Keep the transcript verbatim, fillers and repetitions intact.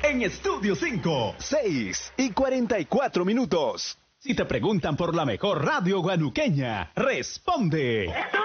En Estudio cinco, seis y cuarenta y cuatro minutos. Si te preguntan por la mejor radio guanuqueña, responde.